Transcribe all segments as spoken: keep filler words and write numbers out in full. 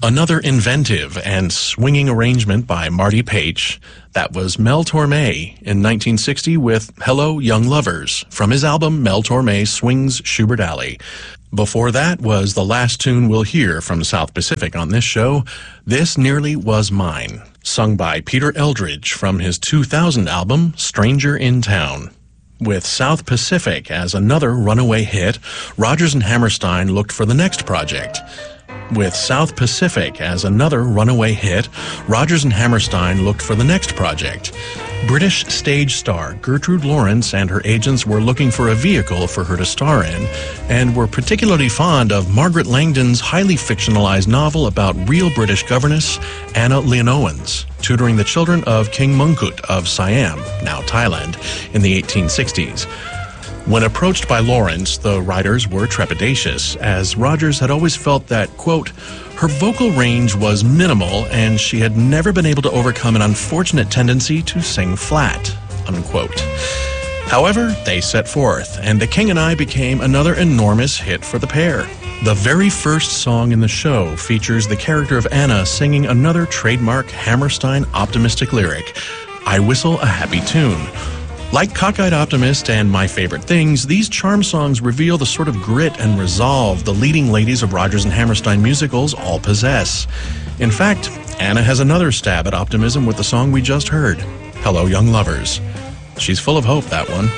Another inventive and swinging arrangement by Marty Paich. That was Mel Torme in nineteen sixty with Hello, Young Lovers from his album Mel Torme Swings Schubert Alley. Before that was the last tune we'll hear from South Pacific on this show, This Nearly Was Mine, sung by Peter Eldridge from his two thousand album Stranger in Town. With South Pacific as another runaway hit, Rodgers and Hammerstein looked for the next project. With South Pacific as another runaway hit, Rodgers and Hammerstein looked for the next project. British stage star Gertrude Lawrence and her agents were looking for a vehicle for her to star in, and were particularly fond of Margaret Langdon's highly fictionalized novel about real British governess Anna Leonowens, tutoring the children of King Mongkut of Siam, now Thailand, in the eighteen sixties. When approached by Lawrence, the writers were trepidatious, as Rodgers had always felt that, quote, her vocal range was minimal and she had never been able to overcome an unfortunate tendency to sing flat, unquote. However, they set forth, and The King and I became another enormous hit for the pair. The very first song in the show features the character of Anna singing another trademark Hammerstein optimistic lyric, I Whistle a Happy Tune. Like Cockeyed Optimist and My Favorite Things, these charm songs reveal the sort of grit and resolve the leading ladies of Rodgers and Hammerstein musicals all possess. In fact, Anna has another stab at optimism with the song we just heard, Hello, Young Lovers. She's full of hope, that one.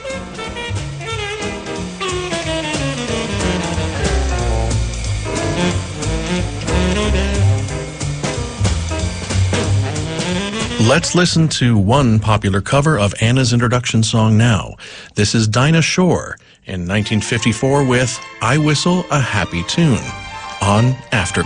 Let's listen to one popular cover of Anna's introduction song now. This is Dinah Shore in nineteen fifty-four with I Whistle a Happy Tune on After